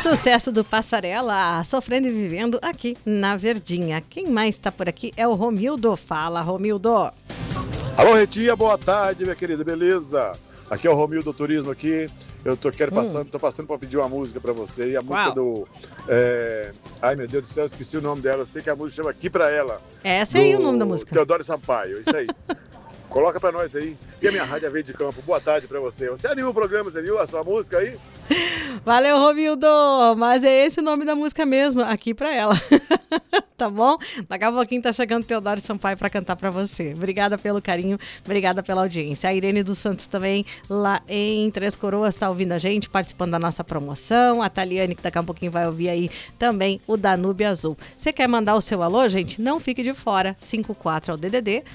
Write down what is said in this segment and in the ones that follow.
Sucesso do Passarela, sofrendo e vivendo aqui na Verdinha. Quem mais está por aqui é o Romildo. Fala, Romildo. Alô, Retinha, boa tarde, minha querida, beleza? Aqui é o Romildo Turismo aqui. Eu tô passando para pedir uma música para você. E a música do... Ai, meu Deus do céu, eu esqueci o nome dela. Eu sei que a música chama Aqui Pra Ela. Essa aí é o nome da música. Teodoro Sampaio, isso aí. Coloca pra nós aí. E a minha Rádio Verde de Campo, boa tarde pra você. Você anima o programa, você viu a sua música aí? Valeu, Romildo. Mas é esse o nome da música mesmo, Aqui Pra Ela. Tá bom? Daqui a pouquinho tá chegando Teodoro Sampaio pra cantar pra você. Obrigada pelo carinho, obrigada pela audiência. A Irene dos Santos também, lá em Três Coroas, tá ouvindo a gente, participando da nossa promoção. A Taliane, que daqui a pouquinho vai ouvir aí também o Danúbio Azul. Você quer mandar o seu alô, gente? Não fique de fora. 54 é o DDD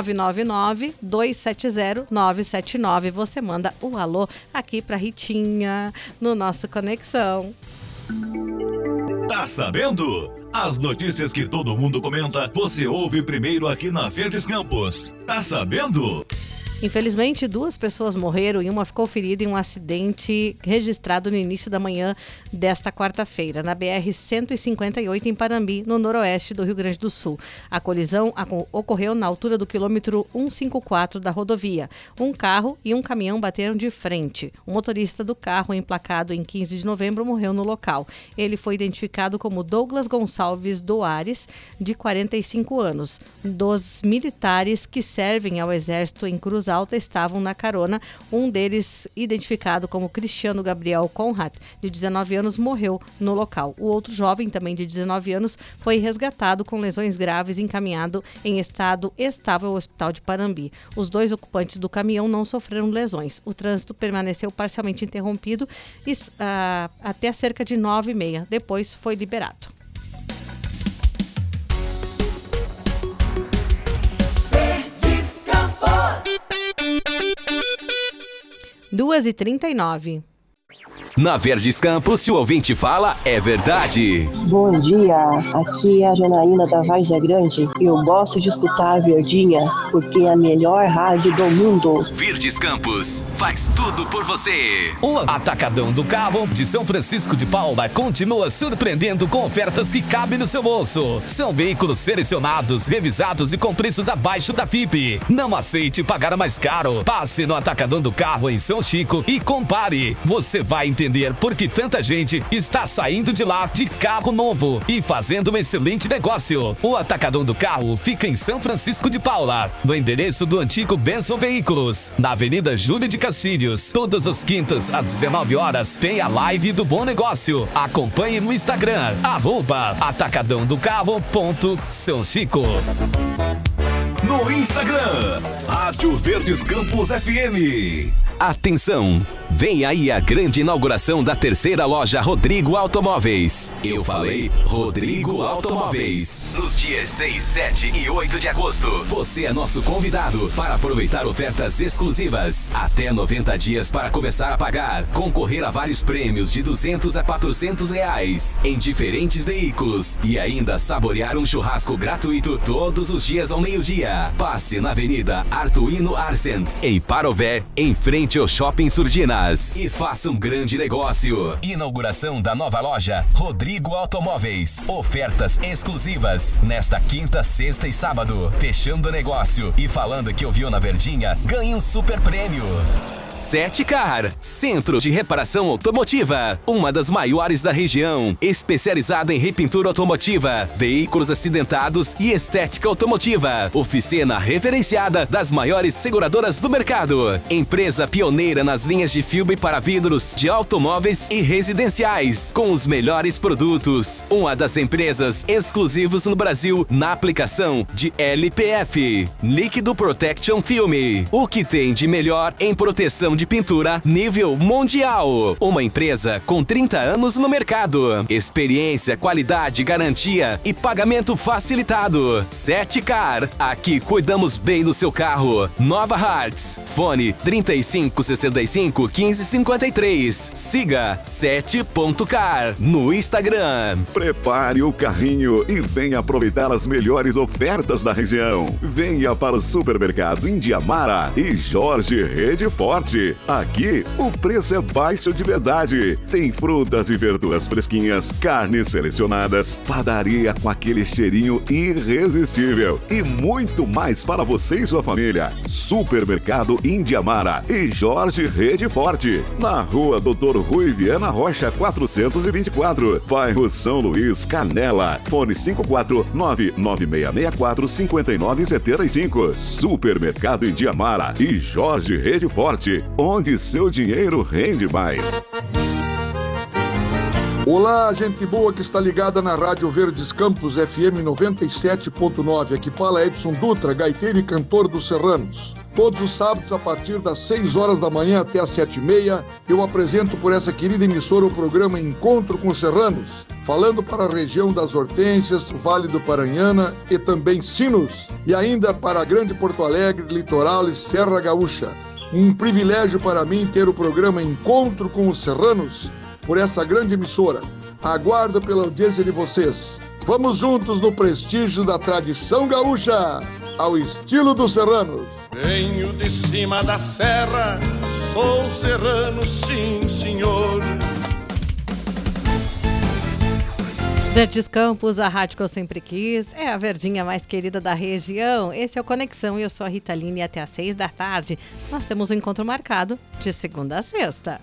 999-270-979. Você manda o alô aqui pra Ritinha no nosso Conexão. Tá sabendo? As notícias que todo mundo comenta, você ouve primeiro aqui na Verdes Campos. Tá sabendo? Infelizmente, 2 pessoas morreram e uma ficou ferida em um acidente registrado no início da manhã desta quarta-feira, na BR-158 em Panambi, no noroeste do Rio Grande do Sul. A colisão ocorreu na altura do quilômetro 154 da rodovia. Um carro e um caminhão bateram de frente. O motorista do carro, emplacado em 15 de novembro, morreu no local. Ele foi identificado como Douglas Gonçalves Doares, de 45 anos. Dos militares que servem ao Exército em Cruz Alta estavam na carona. Um deles, identificado como Cristiano Gabriel Conrad, de 19 anos, morreu no local. O outro jovem, também de 19 anos, foi resgatado com lesões graves e encaminhado em estado estável ao Hospital de Panambi. Os 2 ocupantes do caminhão não sofreram lesões. O trânsito permaneceu parcialmente interrompido até cerca de 9h30. Depois foi liberado. 2h39. Na Verdes Campos, se o ouvinte fala, é verdade. Bom dia, aqui é a Janaína da Várzea Grande. Eu gosto de escutar a Verdinha, porque é a melhor rádio do mundo. Verdes Campos, faz tudo por você. O Atacadão do Carro de São Francisco de Paula continua surpreendendo com ofertas que cabem no seu bolso. São veículos selecionados, revisados e com preços abaixo da FIPE. Não aceite pagar mais caro. Passe no Atacadão do Carro em São Chico e compare. Você vai entender por que tanta gente está saindo de lá de carro novo e fazendo um excelente negócio. O Atacadão do Carro fica em São Francisco de Paula, no endereço do antigo Benson Veículos, na Avenida Júlio de Castilhos. Todas as quintas, às 19 horas, tem a live do Bom Negócio. Acompanhe no Instagram, @atacadãodocarro.São Chico. No Instagram, Rádio Verdes Campos FM. Atenção! Vem aí a grande inauguração da 3ª loja Rodrigo Automóveis. Eu falei Rodrigo Automóveis. Nos dias 6, 7 e 8 de agosto. Você é nosso convidado para aproveitar ofertas exclusivas. Até 90 dias para começar a pagar. Concorrer a vários prêmios de R$200 a R$400 em diferentes veículos. E ainda saborear um churrasco gratuito todos os dias ao meio-dia. Passe na Avenida Artuino Arsent, em Parové, em frente ao Shopping Surdinas. E faça um grande negócio. Inauguração da nova loja Rodrigo Automóveis. Ofertas exclusivas nesta quinta, sexta e sábado. Fechando o negócio e falando que ouviu na Verdinha, ganhe um super prêmio. 7Car, Centro de Reparação Automotiva, uma das maiores da região, especializada em repintura automotiva, veículos acidentados e estética automotiva. Oficina referenciada das maiores seguradoras do mercado. Empresa pioneira nas linhas de filme para vidros de automóveis e residenciais, com os melhores produtos. Uma das empresas exclusivas no Brasil na aplicação de LPF, Líquido Protection Film. O que tem de melhor em proteção de pintura nível mundial. Uma empresa com 30 anos no mercado. Experiência, qualidade, garantia e pagamento facilitado. 7Car, aqui cuidamos bem do seu carro. Nova Hartz, fone 3565-1553. Siga 7.car no Instagram. Prepare o carrinho e venha aproveitar as melhores ofertas da região. Venha para o Supermercado Indiamara e Jorge Rede Forte. Forte. Aqui, o preço é baixo de verdade. Tem frutas e verduras fresquinhas, carnes selecionadas, padaria com aquele cheirinho irresistível e muito mais para você e sua família. Supermercado Indiamara e Jorge Rede Forte. Na rua Dr. Rui Viana Rocha, 424. Bairro São Luís, Canela. Fone 54996645975. Supermercado Indiamara e Jorge Rede Forte, onde seu dinheiro rende mais. Olá, gente boa que está ligada na Rádio Verdes Campos FM 97.9. Aqui fala Edson Dutra, gaiteiro e cantor dos Serranos. Todos os sábados, a partir das 6 horas da manhã até as 7h30, eu apresento por essa querida emissora o programa Encontro com Serranos, falando para a região das Hortênsias, Vale do Paranhana e também Sinos, e ainda para a Grande Porto Alegre, Litoral e Serra Gaúcha. Um privilégio para mim ter o programa Encontro com os Serranos por essa grande emissora. Aguardo pela audiência de vocês. Vamos juntos no prestígio da tradição gaúcha, ao estilo dos serranos. Venho de cima da serra, sou serrano, sim, senhor. Verdes Campos, a rádio que eu sempre quis, é a verdinha mais querida da região. Esse é o Conexão e eu sou a Rita Line e até às 6 da tarde nós temos um encontro marcado de segunda a sexta.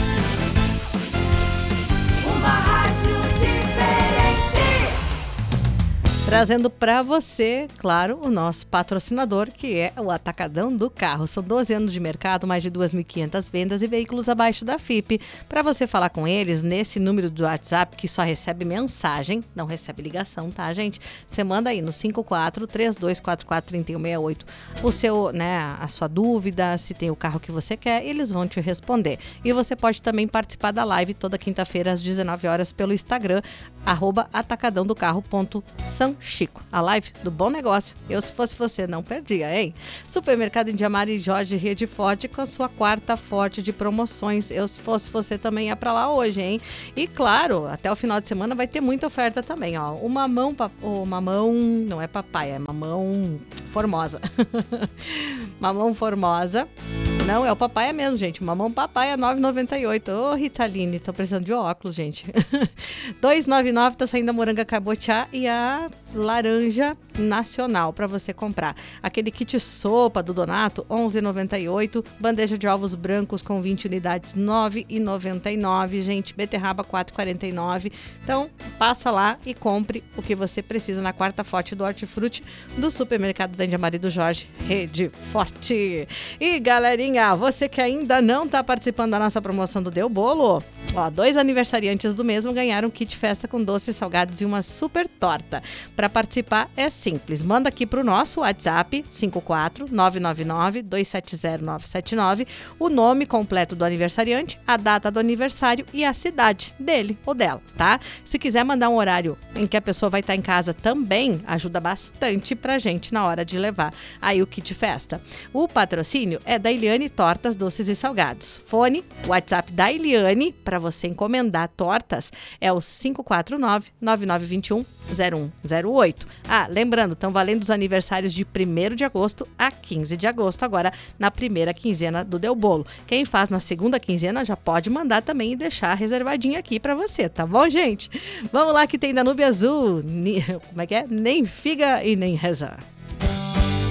Uma rádio diferente. Trazendo para você, claro, o nosso patrocinador, que é o Atacadão do Carro. São 12 anos de mercado, mais de 2.500 vendas e veículos abaixo da FIPE. Para você falar com eles nesse número do WhatsApp, que só recebe mensagem, não recebe ligação, tá, gente? Você manda aí no 54-3244-3168 o seu, a sua dúvida, se tem o carro que você quer, eles vão te responder. E você pode também participar da live toda quinta-feira às 19 horas pelo Instagram, @atacadãodocarro.São Chico. A live do bom negócio. Eu, se fosse você, não perdia, hein? Supermercado Indiamara e Jorge Rede Forte com a sua quarta forte de promoções. Eu, se fosse você, também ia pra lá hoje, hein? E claro, até o final de semana vai ter muita oferta também, ó. O mamão não é papai, é mamão Formosa. Mamão Formosa. Não, é o papai mesmo, gente. Mamão papai é 9,98. Ô, Ritaline, tô precisando de óculos, gente. 2,99 tá saindo a moranga cabotiá e a laranja nacional para você comprar. Aquele kit sopa do Donato, 11,98. Bandeja de ovos brancos com 20 unidades, 9,99. Gente, beterraba, 4,49. Então, passa lá e compre o que você precisa na quarta forte do Hortifruti do supermercado da Indiamara e do Jorge Rede Forte. E, galerinha, você que ainda não tá participando da nossa promoção do Deu Bolo, ó, 2 aniversariantes do mesmo ganharam um kit festa com doces, salgados e uma super torta. Para participar é simples, manda aqui pro nosso WhatsApp 54999-270-979 o nome completo do aniversariante, a data do aniversário e a cidade dele ou dela, tá? Se quiser mandar um horário em que a pessoa vai estar em casa também, ajuda bastante pra gente na hora de levar aí o kit festa. O patrocínio é da Eliane Tortas, Doces e Salgados. Fone, WhatsApp da Eliane para você encomendar tortas é o 549-9921-0108. Ah, lembrando, estão valendo os aniversários de 1º de agosto a 15 de agosto, agora na primeira quinzena do Deu Bolo. Quem faz na segunda quinzena já pode mandar também e deixar reservadinho aqui para você, tá bom, gente? Vamos lá que tem Danúbio Azul. Como é que é? Nem figa e nem reza.